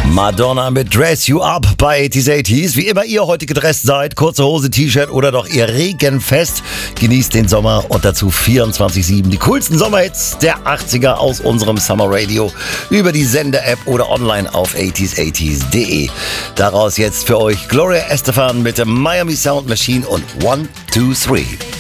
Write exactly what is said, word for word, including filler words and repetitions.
Madonna mit Dress You Up bei achtziger achtziger. Wie immer ihr heute gedresst seid, kurze Hose, T-Shirt oder doch ihr Regenfest, genießt den Sommer und dazu vierundzwanzig sieben die coolsten Sommerhits der achtziger aus unserem Summer Radio über die Sender-App oder online auf achtziger achtziger punkt de. Daraus jetzt für euch Gloria Estefan mit der Miami Sound Machine und one two three.